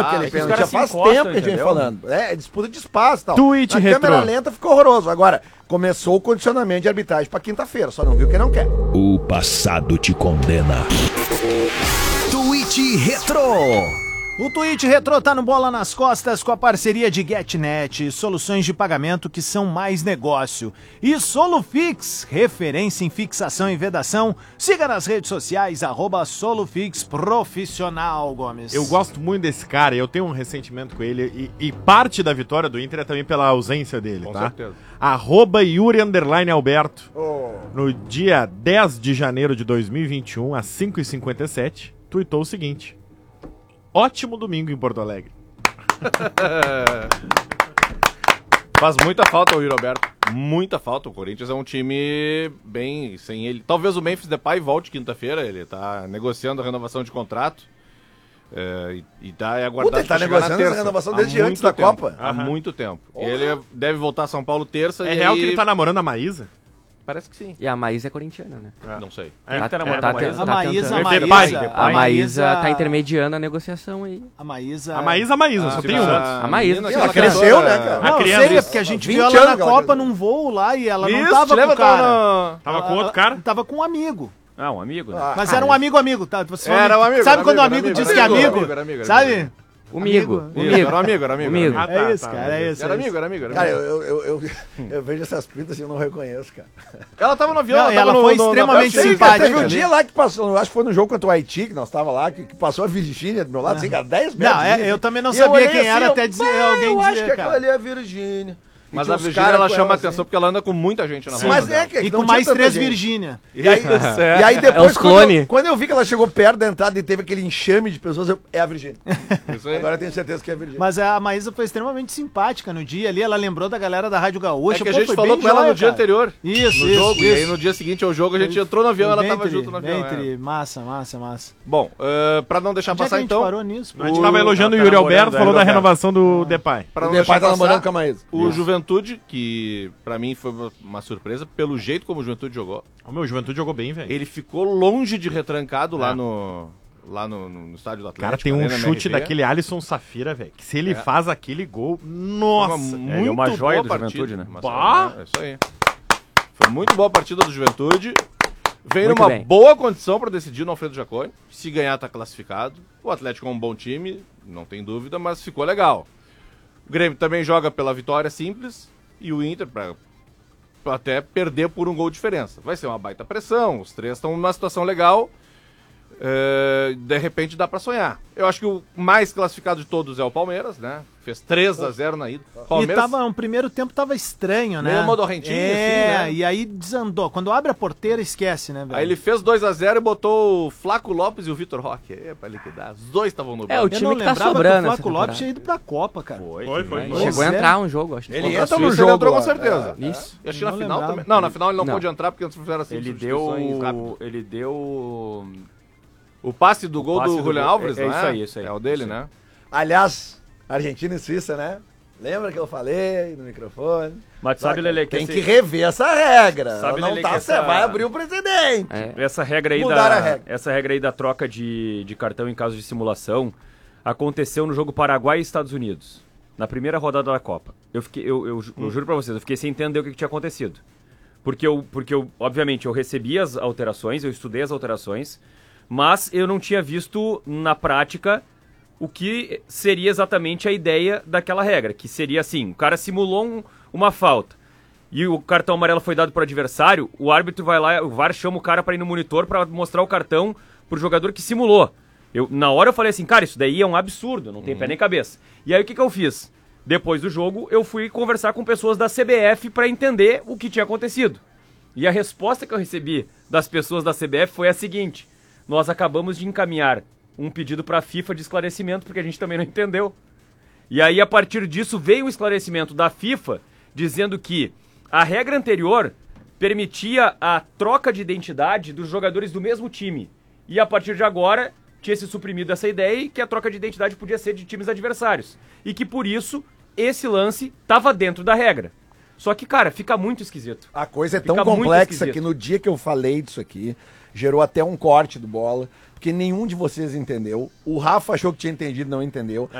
aquele os pênalti. caras Já se faz encostam, tempo que a gente vem entendeu? falando. É disputa de espaço e tal. Tweet Na retrô. câmera lenta ficou horroroso. Agora, começou o condicionamento de arbitragem pra quinta-feira. Só não viu quem não quer. O passado te condena. Tweet Retro. O Tweet Retrô tá no Bola nas Costas com a parceria de GetNet, soluções de pagamento que são mais negócio. E Solufix, referência em fixação e vedação. Siga nas redes sociais, @Solufix Profissional, Gomes. Eu gosto muito desse cara, eu tenho um ressentimento com ele e parte da vitória do Inter é também pela ausência dele, Com tá? certeza. @Yuri_Alberto. No dia 10 de janeiro de 2021, às 5h57, tuitou o seguinte: ótimo domingo em Porto Alegre. Faz muita falta o Yuri Alberto. Muita falta. O Corinthians é um time bem sem ele. Talvez o Memphis Depay volte quinta-feira. Ele tá negociando a renovação de contrato. E tá aguardado. Puta, ele tá pra chegar na negociando terça. essa renovação Há desde muito antes da tempo. Copa. Há muito tempo. Ele deve voltar a São Paulo terça. É e real aí... que ele tá namorando a Maísa? Parece que sim. E a Maísa é corintiana, né? Não sei. É, Tá- tá namorando tá- a Maísa? A Maísa, tentando. a A Maísa Maísa tá intermediando a negociação aí. A Maísa... A Maísa, só tem uma. A Maísa. menina, Ela cresceu, né, cara? Não, eu criança. sei, é porque a gente 20 viu ela na anos que ela Copa cresceu. num voo lá e ela não Isso, tava com lembra o cara. Tava com outro cara? Tava com um amigo. Ah, um amigo? Né? Mas era um amigo, tá? Você Era um amigo, Sabe era quando um amigo, amigo era diz que é amigo, amigo? era amigo. Sabe? Amigo. Isso, era amigo. Amigo. Ah, tá, É isso, tá, cara, é isso. Era é isso. amigo. Cara, eu vejo essas pintas e eu não reconheço, cara. Ela tava no avião, Não, ela foi extremamente Sei, cara, simpática. teve um dia lá que passou, acho que foi no jogo contra o Haiti, que nós tava lá, que passou a Virgínia do meu lado, assim, cara, 10 metros. Não, de mim, eu assim. também não E sabia olhei quem era eu, até dizer "Bah, alguém eu acho dizer, que aquela cara. ali é a Virgínia. E Mas tinha a uns Virgínia, caras ela com chama assim. atenção porque ela anda com muita gente na rua. Mas é que E não com tinha mais tanta 3 gente. Virgínia. E aí, e aí depois, É os clone. quando eu vi que ela chegou perto da entrada e teve aquele enxame de pessoas, é a Virgínia. Isso aí. Agora eu tenho certeza que é a Virgínia. Mas a Maísa foi extremamente simpática no dia ali, ela lembrou da galera da Rádio Gaúcha. É que a Pô, gente foi falou bem com ela joia, no dia cara. anterior. Isso, No isso, jogo. isso. E aí no dia seguinte ao jogo a gente entrou no avião, ela tava junto no avião. Massa. Bom, pra não deixar Onde é que a passar gente então. parou nisso? A gente tava elogiando o tá Yuri namorando, Alberto, falou Yuri da Alberto. renovação do Depay. Pra O não Depay deixar tá namorando passar, com a Maísa. o Juventude, que pra mim foi uma surpresa, pelo jeito como o Juventude jogou. O meu Juventude jogou bem, velho. Ele ficou longe de retrancado lá no estádio do Atlético. Cara, tem um Arena chute MRV. daquele Alisson Safira, velho. Que se ele faz aquele gol, nossa! Muito é uma joia boa do partida. Juventude, né? Bah! É isso aí. Foi muito boa a partida do Juventude. Veio Muito numa bem. boa condição para decidir no Alfredo Jaconi. Se ganhar, tá classificado. O Atlético é um bom time, não tem dúvida, mas ficou legal. O Grêmio também joga pela vitória simples. E o Inter, pra até perder por um gol de diferença. Vai ser uma baita pressão. Os três estão numa situação legal. De repente dá pra sonhar. Eu acho que o mais classificado de todos é o Palmeiras, né? Fez 3-0 na ida. Palmeiras, E no primeiro tempo tava estranho, né? Meio modorrentinho, assim, né? E aí desandou. Quando abre a porteira, esquece, né, velho? aí ele fez 2-0 e botou o Flaco Lopes e o Vitor Roque. Pra liquidar. Os dois estavam no É, o banco. Eu time não que tá lembrava sobrando que o essa Flaco Lopes temporada. tinha ido pra Copa, cara. Foi. Chegou a entrar um jogo, acho. Ele Contra a entra no Suíça, jogo. ele entrou com lá. certeza. Isso. E acho que na Não final lembrava. também. Não, na final ele não Não. pôde entrar porque eles fizeram assim Ele substituições rápidas. deu. O passe do gol passe do do Julian gol. Álvares, É não isso aí, isso aí. É o dele, Isso aí. né? Aliás, Argentina e Suíça, né? Lembra que eu falei no microfone? Mas sabe, Lele, que Tem que rever essa regra. Sabe, Não Lelê, tá, que você essa- vai abrir o precedente. essa regra aí Mudaram a regra. essa regra aí da troca de cartão em caso de simulação aconteceu no jogo Paraguai e Estados Unidos, na primeira rodada da Copa. Eu juro pra vocês, eu fiquei sem entender o que tinha acontecido. Porque eu, obviamente, eu recebi as alterações, eu estudei as alterações, mas eu não tinha visto na prática o que seria exatamente a ideia daquela regra, que seria assim, o cara simulou uma falta e o cartão amarelo foi dado para o adversário, o árbitro vai lá, o VAR chama o cara para ir no monitor para mostrar o cartão pro jogador que simulou. Na hora eu falei assim, cara, isso daí é um absurdo, não tem pé nem cabeça. E aí o que eu fiz? Depois do jogo, eu fui conversar com pessoas da CBF para entender o que tinha acontecido. E a resposta que eu recebi das pessoas da CBF foi a seguinte: nós acabamos de encaminhar um pedido para a FIFA de esclarecimento, porque a gente também não entendeu. E aí, a partir disso, veio um esclarecimento da FIFA dizendo que a regra anterior permitia a troca de identidade dos jogadores do mesmo time. E a partir de agora, tinha se suprimido essa ideia e que a troca de identidade podia ser de times adversários. E que, por isso, esse lance estava dentro da regra. Só que, cara, fica muito esquisito. A coisa é tão Fica muito complexa esquisito. que no dia que eu falei disso aqui, gerou até um corte do Bola, porque nenhum de vocês entendeu. O Rafa achou que tinha entendido, não entendeu.